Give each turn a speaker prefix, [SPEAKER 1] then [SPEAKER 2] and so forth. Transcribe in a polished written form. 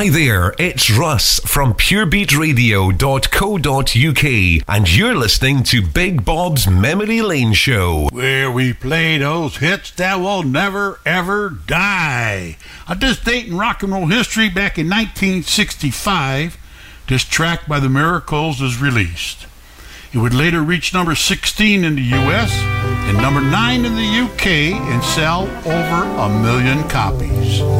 [SPEAKER 1] Hi there, it's Russ from purebeatradio.co.uk and you're listening to Big Bob's Memory Lane Show,
[SPEAKER 2] where we play those hits that will never ever die. On this date in rock and roll history, back in 1965, this track by the Miracles is released. It would later reach number 16 in the US and number 9 in the UK and sell over 1 million copies.